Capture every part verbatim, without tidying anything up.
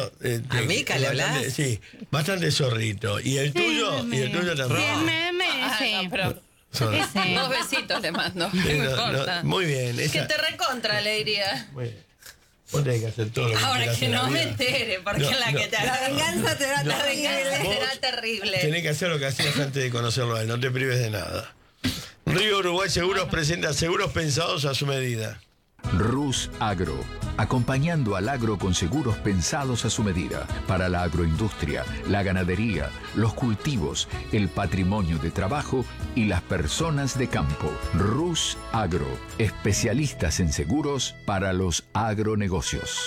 Bueno, eh, ¿A Mica le bastante, hablás? sí, bastante zorrito. ¿Y el tuyo? me- ¿Y el tuyo también? Me, me, Ah, sí. no, pero Son- Ese. dos besitos le mando. Sí, No me no, no, importa. muy bien. Que Esa, te recontra, le diría. muy bien. Vos tenés que hacer todo lo que Ahora quieras que en la no me vida. entere, porque No, la no. que te La haga venganza te da La terrible. venganza Vos será terrible. Tenés que hacer lo que hacías antes de conocerlo a él, no te prives de nada. Río Uruguay Seguros presenta seguros pensados a su medida. Rus Agro, acompañando al agro con seguros pensados a su medida, para la agroindustria, la ganadería, los cultivos, el patrimonio de trabajo y las personas de campo. Rus Agro, especialistas en seguros para los agronegocios.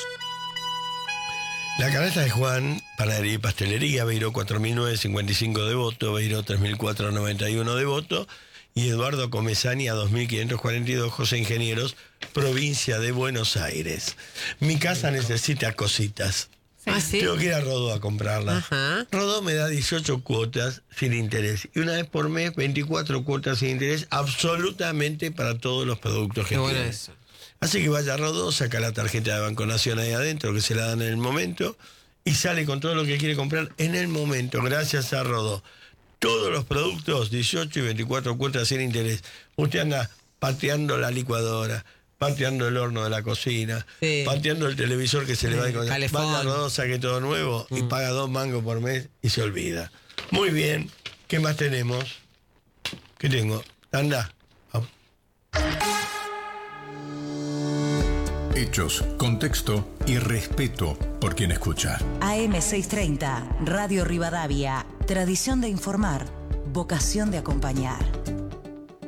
La canasta de Juan, panadería y pastelería, Beiró cuatro mil novecientos cincuenta y cinco de voto, Beiró tres mil cuatrocientos noventa y uno de voto, y Eduardo Comesaña dos mil quinientos cuarenta y dos, José Ingenieros, provincia de Buenos Aires. Mi casa necesita cositas. ¿Ah, sí? Tengo que ir a Rodó a comprarla. Ajá. Rodó me da dieciocho cuotas sin interés y una vez por mes veinticuatro cuotas sin interés absolutamente para todos los productos que Qué bueno tiene. eso. Así que vaya a Rodó, saca la tarjeta de Banco Nación ahí adentro que se la dan en el momento y sale con todo lo que quiere comprar en el momento, gracias a Rodó. Todos los productos, dieciocho y veinticuatro cuotas sin interés. Usted anda pateando la licuadora, pateando el horno de la cocina, Sí. pateando el televisor que se le va a encontrar. calefón. Vaya a Rodó, saque todo nuevo y paga dos mangos por mes y se olvida. Muy bien, ¿qué más tenemos? ¿Qué tengo? Anda. Vamos. Hechos, contexto y respeto por quien escucha. A M seiscientos treinta, Radio Rivadavia. Tradición de informar, vocación de acompañar.